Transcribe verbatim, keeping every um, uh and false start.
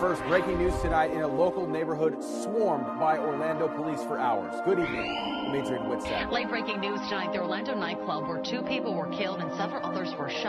First, breaking news tonight in a local neighborhood swarmed by Orlando police for hours. Good evening. I'm Adrian Whitsack. Late breaking news tonight, the Orlando nightclub where two people were killed and several others were shot.